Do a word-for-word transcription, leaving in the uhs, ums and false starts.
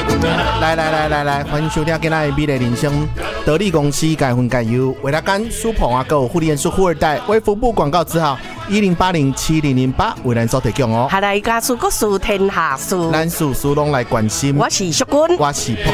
来来来来来，欢迎收听今仔的美丽人生得力公司改分改优，为了干苏鹏啊，够护理人士富二代，为服部广告字号一零八零七零零八为咱所提供哦。 下来家事各事天下事， 咱事事拢来关心。 我是淑君， 我是。